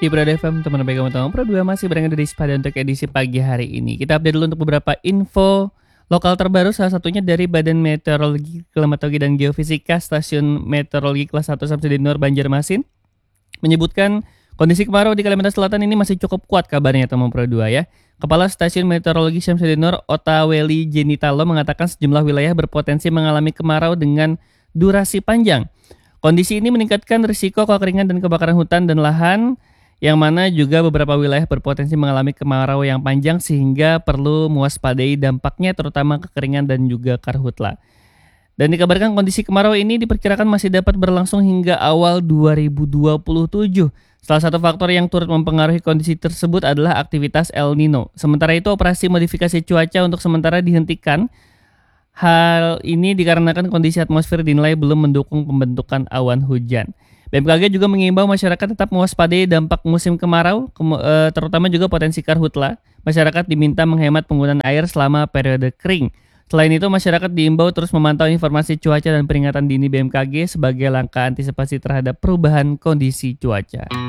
Di Prada FM, teman baik kamu tahu Pro 2 masih berada di Spada untuk edisi pagi hari ini. Kita update dulu untuk beberapa info lokal terbaru, salah satunya dari Badan Meteorologi, Klimatologi dan Geofisika Stasiun Meteorologi Kelas 1 Samsudin Nur Banjarmasin menyebutkan kondisi kemarau di Kalimantan Selatan ini masih cukup kuat kabarnya teman Pro 2 ya. Kepala Stasiun Meteorologi Samsudin Nur Otaweli Jenitalo mengatakan sejumlah wilayah berpotensi mengalami kemarau dengan durasi panjang. Kondisi ini meningkatkan risiko kekeringan dan kebakaran hutan dan lahan, yang mana juga beberapa wilayah berpotensi mengalami kemarau yang panjang sehingga perlu mewaspadai dampaknya terutama kekeringan dan juga karhutla. Dan dikabarkan kondisi kemarau ini diperkirakan masih dapat berlangsung hingga awal 2027. Salah satu faktor yang turut mempengaruhi kondisi tersebut adalah aktivitas El Nino. Sementara itu operasi modifikasi cuaca untuk sementara dihentikan. Hal ini dikarenakan kondisi atmosfer dinilai belum mendukung pembentukan awan hujan. BMKG juga mengimbau masyarakat tetap mewaspadai dampak musim kemarau, terutama juga potensi karhutla. Masyarakat diminta menghemat penggunaan air selama periode kering. Selain itu, masyarakat diimbau terus memantau informasi cuaca dan peringatan dini BMKG sebagai langkah antisipasi terhadap perubahan kondisi cuaca.